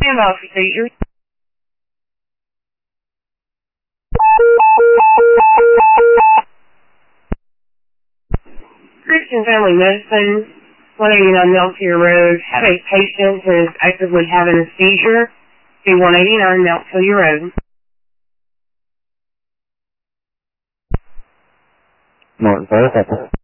Stand off, procedure. Christian Family Medicine, 189 Meltier Road. Have a patient who is actively having a seizure. See 189 Meltier Road. Norton, sorry,